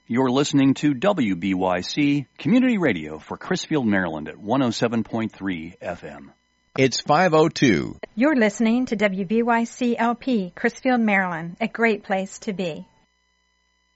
You're listening to WBYC Community Radio for Crisfield, Maryland at 107.3 FM. It's 5:02. You're listening to WBYC-LP, Crisfield, Maryland, a great place to be.